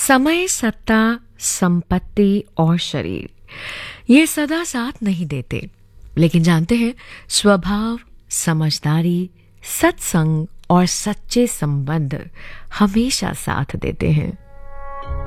समय, सत्ता, संपत्ति और शरीर ये सदा साथ नहीं देते, लेकिन जानते हैं स्वभाव, समझदारी, सत्संग और सच्चे संबंध हमेशा साथ देते हैं।